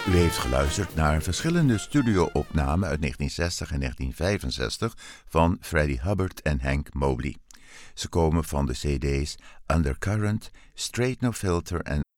U heeft geluisterd naar verschillende studio-opnamen uit 1960 en 1965 van Freddie Hubbard en Hank Mobley. Ze komen van de cd's Undercurrent, Straight No Filter en